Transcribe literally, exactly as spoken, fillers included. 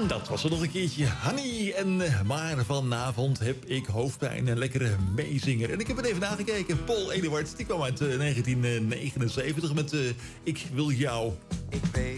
Dat was er nog een keertje. Honey. En, maar vanavond heb ik hoofdpijn. Een lekkere meezinger. En ik heb het even nagekeken. Paul Eduard. Die kwam uit uh, negentien negenenzeventig met uh, Ik wil jou. Ik weet